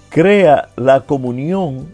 crea la comunión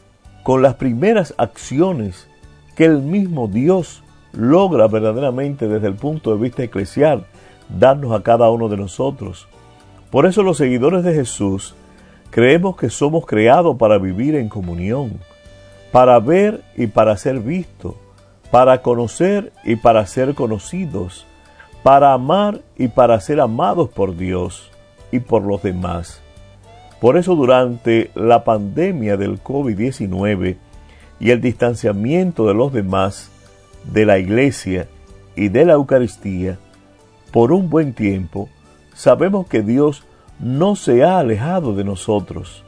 con las primeras acciones que el mismo Dios logra verdaderamente desde el punto de vista eclesial darnos a cada uno de nosotros. Por eso los seguidores de Jesús creemos que somos creados para vivir en comunión, para ver y para ser vistos, para conocer y para ser conocidos, para amar y para ser amados por Dios y por los demás. Por eso durante la pandemia del COVID-19 y el distanciamiento de los demás, de la Iglesia y de la Eucaristía, por un buen tiempo, sabemos que Dios no se ha alejado de nosotros.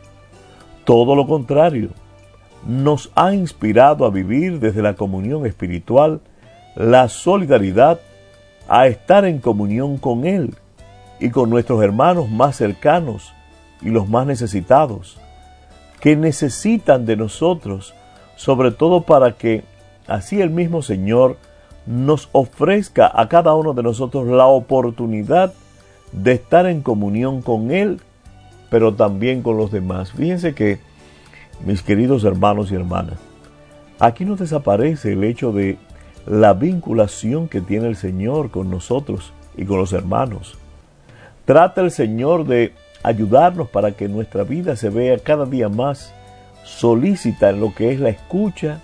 Todo lo contrario, nos ha inspirado a vivir desde la comunión espiritual, la solidaridad, a estar en comunión con Él y con nuestros hermanos más cercanos y los más necesitados, que necesitan de nosotros, sobre todo para que así el mismo Señor nos ofrezca a cada uno de nosotros la oportunidad de estar en comunión con Él, pero también con los demás. Fíjense que, mis queridos hermanos y hermanas, aquí no desaparece el hecho de la vinculación que tiene el Señor con nosotros y con los hermanos. Trata el Señor de ayudarnos para que nuestra vida se vea cada día más solícita en lo que es la escucha,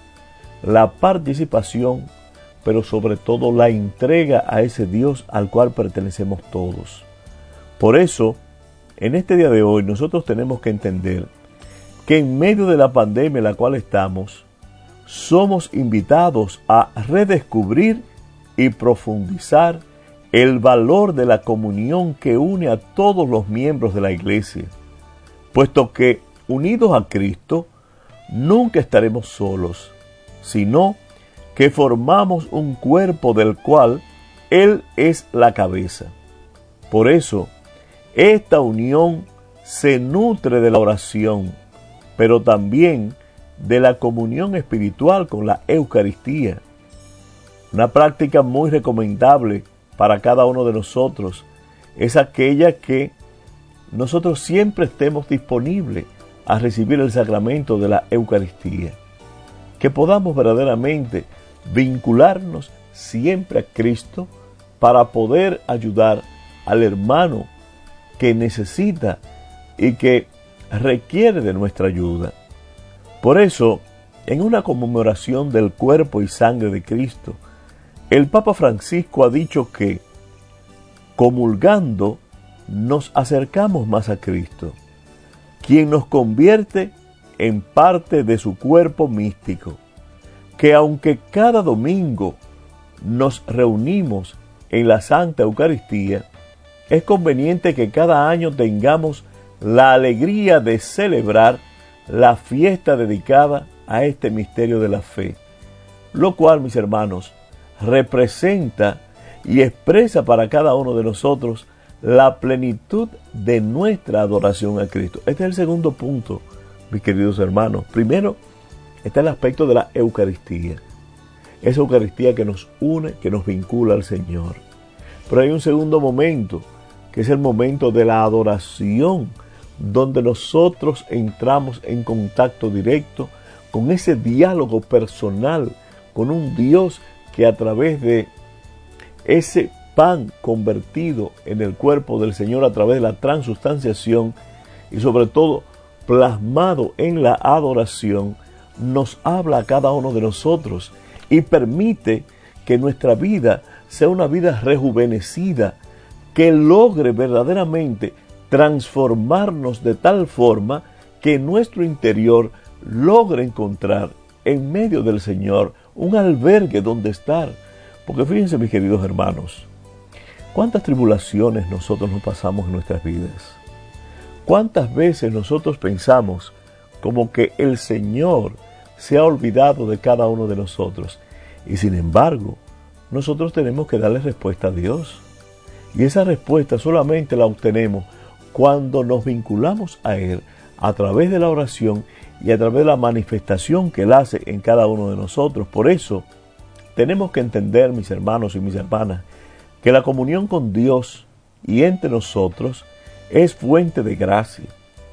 la participación, pero sobre todo la entrega a ese Dios al cual pertenecemos todos. Por eso, en este día de hoy, nosotros tenemos que entender que en medio de la pandemia en la cual estamos, somos invitados a redescubrir y profundizar el valor de la comunión que une a todos los miembros de la Iglesia, puesto que, unidos a Cristo, nunca estaremos solos, sino que formamos un cuerpo del cual Él es la cabeza. Por eso, esta unión se nutre de la oración, pero también de la comunión espiritual con la Eucaristía. Una práctica muy recomendable para cada uno de nosotros es aquella que nosotros siempre estemos disponibles a recibir el sacramento de la Eucaristía. Que podamos verdaderamente vincularnos siempre a Cristo para poder ayudar al hermano que necesita y que requiere de nuestra ayuda. Por eso, en una conmemoración del cuerpo y sangre de Cristo, el Papa Francisco ha dicho que, comulgando, nos acercamos más a Cristo, quien nos convierte en parte de su cuerpo místico, que aunque cada domingo nos reunimos en la Santa Eucaristía, es conveniente que cada año tengamos la alegría de celebrar la fiesta dedicada a este misterio de la fe, lo cual, mis hermanos, representa y expresa para cada uno de nosotros la plenitud de nuestra adoración a Cristo. Este es el segundo punto, mis queridos hermanos. Primero, está el aspecto de la Eucaristía. Esa Eucaristía que nos une, que nos vincula al Señor. Pero hay un segundo momento, que es el momento de la adoración, donde nosotros entramos en contacto directo con ese diálogo personal, con un Dios que a través de ese pan convertido en el cuerpo del Señor a través de la transustanciación y sobre todo plasmado en la adoración, nos habla a cada uno de nosotros y permite que nuestra vida sea una vida rejuvenecida, que logre verdaderamente transformarnos de tal forma que nuestro interior logre encontrar en medio del Señor un albergue donde estar. Porque fíjense, mis queridos hermanos, cuántas tribulaciones nosotros nos pasamos en nuestras vidas. Cuántas veces nosotros pensamos como que el Señor se ha olvidado de cada uno de nosotros. Y sin embargo, nosotros tenemos que darle respuesta a Dios. Y esa respuesta solamente la obtenemos cuando nos vinculamos a Él a través de la oración y a través de la manifestación que Él hace en cada uno de nosotros. Por eso, tenemos que entender, mis hermanos y mis hermanas, que la comunión con Dios y entre nosotros es fuente de gracia.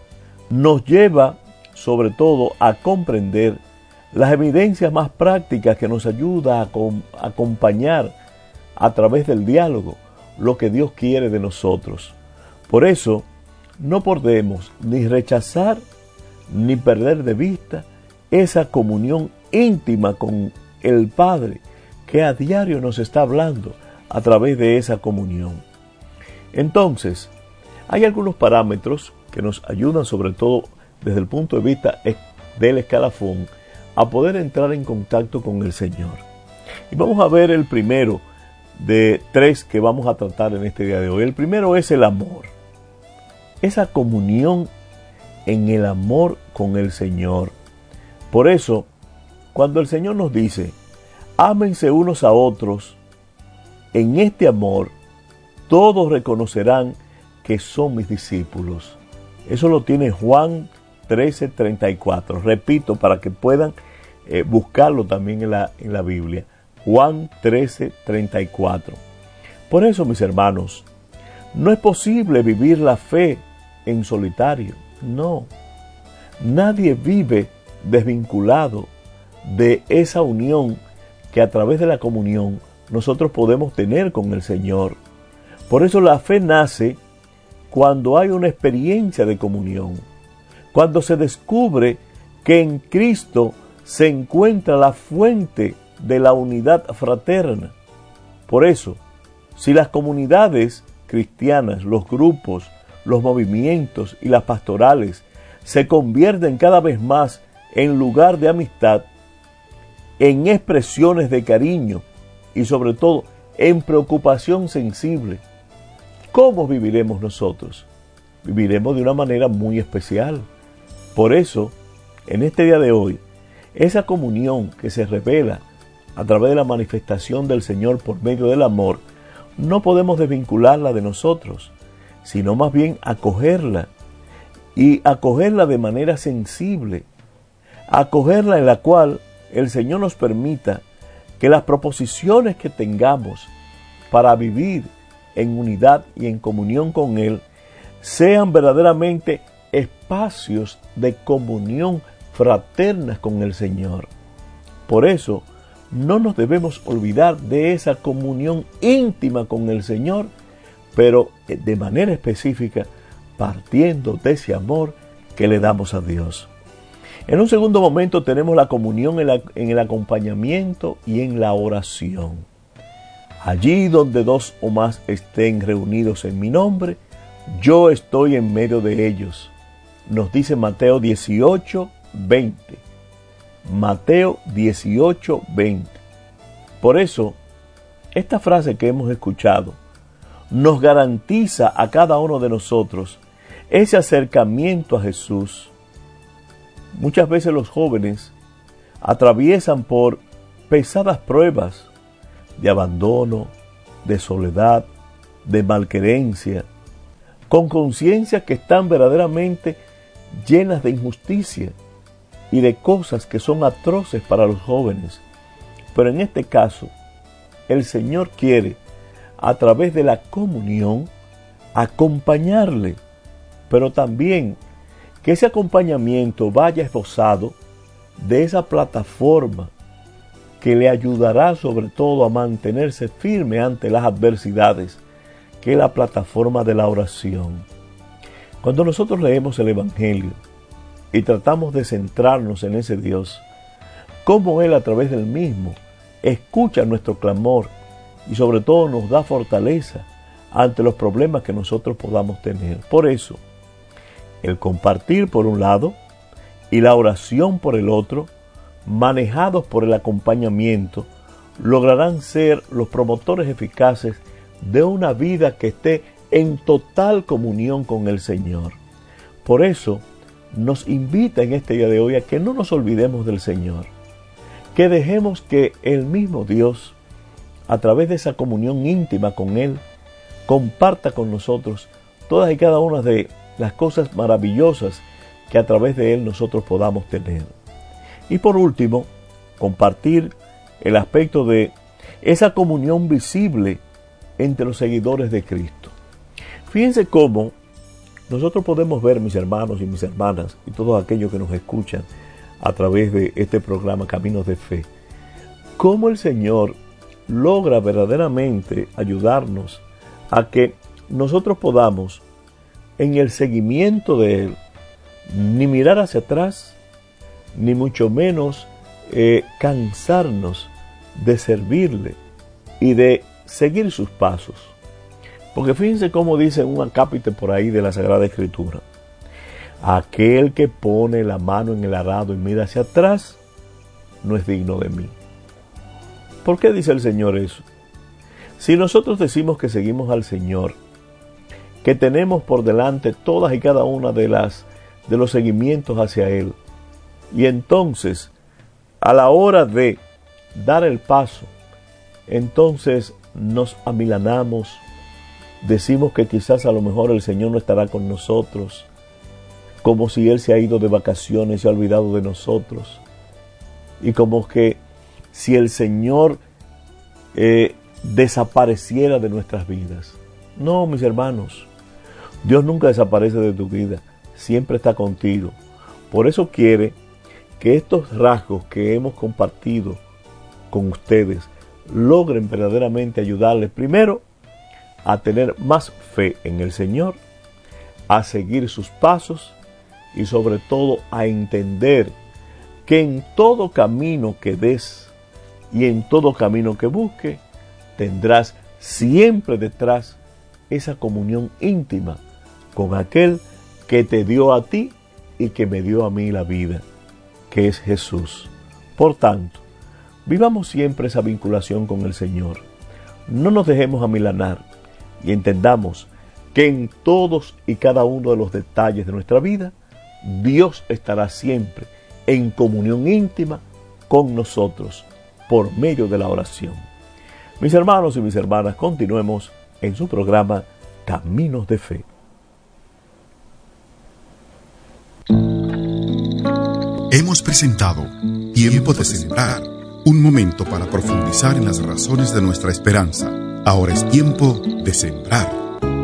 nos lleva sobre todo a comprender las evidencias más prácticas que nos ayuda a acompañar a través del diálogo lo que Dios quiere de nosotros. Por eso, no podemos ni rechazar ni perder de vista esa comunión íntima con el Padre que a diario nos está hablando a través de esa comunión. Entonces, hay algunos parámetros que nos ayudan, sobre todo desde el punto de vista del escalafón, a poder entrar en contacto con el Señor. Y vamos a ver el primero de 3 que vamos a tratar en este día de hoy. El primero es el amor. Esa comunión en el amor con el Señor. Por eso, cuando el Señor nos dice, ámense unos a otros, en este amor, todos reconocerán que son mis discípulos. Eso lo tiene Juan 13:34. Repito, para que puedan buscarlo también en la Biblia. Juan 13:34. Por eso, mis hermanos, no es posible vivir la fe en solitario. No. Nadie vive desvinculado de esa unión que a través de la comunión nosotros podemos tener con el Señor. Por eso la fe nace cuando hay una experiencia de comunión, cuando se descubre que en Cristo se encuentra la fuente de la unidad fraterna. Por eso, si las comunidades cristianas, los grupos, los movimientos y las pastorales se convierten cada vez más en lugar de amistad, en expresiones de cariño y sobre todo en preocupación sensible, ¿cómo viviremos nosotros? Viviremos de una manera muy especial. Por eso, en este día de hoy, esa comunión que se revela a través de la manifestación del Señor por medio del amor, no podemos desvincularla de nosotros, sino más bien acogerla, y acogerla de manera sensible, acogerla en la cual el Señor nos permita que las proposiciones que tengamos para vivir en unidad y en comunión con Él sean verdaderamente espacios de comunión fraternas con el Señor. Por eso, no nos debemos olvidar de esa comunión íntima con el Señor, pero de manera específica partiendo de ese amor que le damos a Dios. En un segundo momento tenemos la comunión en el acompañamiento y en la oración. Allí donde 2 o más estén reunidos en mi nombre, yo estoy en medio de ellos. Nos dice Mateo 18:20. Mateo 18:20. Por eso, esta frase que hemos escuchado nos garantiza a cada uno de nosotros ese acercamiento a Jesús. Muchas veces los jóvenes atraviesan por pesadas pruebas de abandono, de soledad, de malquerencia, con conciencias que están verdaderamente llenas de injusticia y de cosas que son atroces para los jóvenes. Pero en este caso, el Señor quiere, a través de la comunión, acompañarle, pero también que ese acompañamiento vaya esbozado de esa plataforma que le ayudará sobre todo a mantenerse firme ante las adversidades, que es la plataforma de la oración. Cuando nosotros leemos el Evangelio y tratamos de centrarnos en ese Dios, cómo Él a través del mismo escucha nuestro clamor y sobre todo nos da fortaleza ante los problemas que nosotros podamos tener. Por eso, el compartir por un lado y la oración por el otro, manejados por el acompañamiento, lograrán ser los promotores eficaces de una vida que esté en total comunión con el Señor. Por eso, nos invita en este día de hoy a que no nos olvidemos del Señor, que dejemos que el mismo Dios, a través de esa comunión íntima con Él, comparta con nosotros todas y cada una de las cosas maravillosas que a través de Él nosotros podamos tener. Y por último, compartir el aspecto de esa comunión visible entre los seguidores de Cristo. Fíjense cómo nosotros podemos ver, mis hermanos y mis hermanas, y todos aquellos que nos escuchan a través de este programa Caminos de Fe, cómo el Señor logra verdaderamente ayudarnos a que nosotros podamos, en el seguimiento de Él, ni mirar hacia atrás, ni mucho menos cansarnos de servirle y de seguir sus pasos. Porque fíjense cómo dice un acápite por ahí de la Sagrada Escritura: aquel que pone la mano en el arado y mira hacia atrás, no es digno de mí. ¿Por qué dice el Señor eso? Si nosotros decimos que seguimos al Señor, que tenemos por delante todas y cada una de los seguimientos hacia Él, y entonces, a la hora de dar el paso, entonces nos amilanamos, decimos que quizás a lo mejor el Señor no estará con nosotros, como si Él se ha ido de vacaciones y se ha olvidado de nosotros, y como que si el Señor desapareciera de nuestras vidas. No, mis hermanos, Dios nunca desaparece de tu vida, siempre está contigo. Por eso quiere que estos rasgos que hemos compartido con ustedes logren verdaderamente ayudarles, primero, a tener más fe en el Señor, a seguir sus pasos y sobre todo a entender que en todo camino que des y en todo camino que busque, tendrás siempre detrás esa comunión íntima con aquel que te dio a ti y que me dio a mí la vida, que es Jesús. Por tanto, vivamos siempre esa vinculación con el Señor. No nos dejemos amilanar y entendamos que en todos y cada uno de los detalles de nuestra vida, Dios estará siempre en comunión íntima con nosotros por medio de la oración. Mis hermanos y mis hermanas, continuemos en su programa Caminos de Fe. Hemos presentado Tiempo de Sembrar, un momento para profundizar en las razones de nuestra esperanza. Ahora es tiempo de sembrar.